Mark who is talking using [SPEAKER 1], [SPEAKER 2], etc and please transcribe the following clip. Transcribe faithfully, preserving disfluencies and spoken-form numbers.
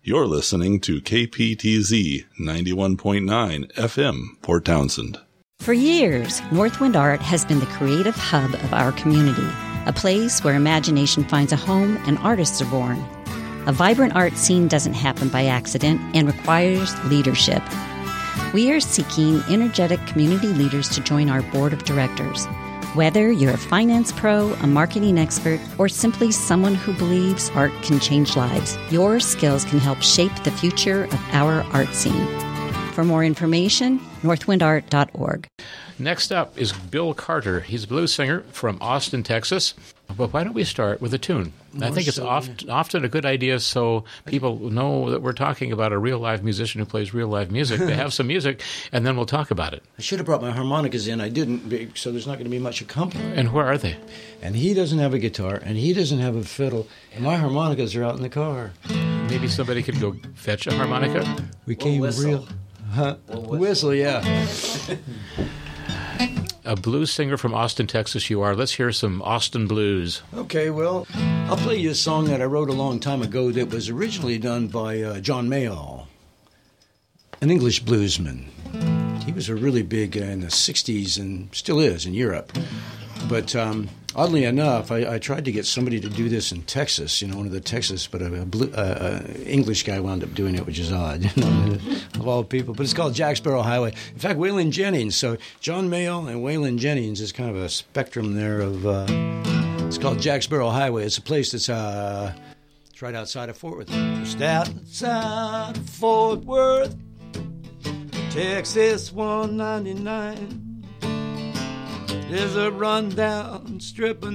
[SPEAKER 1] You're listening to K P T Z ninety-one point nine F M, Port Townsend.
[SPEAKER 2] For years, Northwind Art has been the creative hub of our community, a place where imagination finds a home and artists are born. A vibrant art scene doesn't happen by accident and requires leadership. We are seeking energetic community leaders to join our board of directors. Whether you're a finance pro, a marketing expert, or simply someone who believes art can change lives, your skills can help shape the future of our art scene. For more information, northwind art dot org.
[SPEAKER 3] Next up is Bill Carter. He's a blues singer from Austin, Texas. But why don't we start with a tune? More I think it's so, oft, yeah. often a good idea so people know that we're talking about a real live musician who plays real live music. They have some music, and then we'll talk about it.
[SPEAKER 4] I should have brought my harmonicas in. I didn't, so there's not going to be much accompaniment.
[SPEAKER 3] And where are they?
[SPEAKER 4] And he doesn't have a guitar, and he doesn't have a fiddle, and my harmonicas are out in the car.
[SPEAKER 3] Maybe somebody could go fetch a harmonica?
[SPEAKER 4] We came real... Huh? Whistle. whistle, yeah.
[SPEAKER 3] A blues singer from Austin, Texas you are. Let's hear some Austin blues.
[SPEAKER 4] Okay, well, I'll play you a song that I wrote a long time ago that was originally done by uh, John Mayall, an English bluesman. He was a really big uh, in the sixties and still is in Europe. But um, oddly enough, I, I tried to get somebody to do this in Texas, you know, one of the Texas, but a, a blue, uh, uh, English guy wound up doing it, which is odd, you know, of all people. But it's called Jack Sparrow Highway. In fact, Waylon Jennings, so John Mayall and Waylon Jennings is kind of a spectrum there of, uh, it's called Jack Sparrow Highway. It's a place that's uh, it's right outside of Fort Worth. Just outside of Fort Worth, Texas one ninety-nine. There's a rundown strip of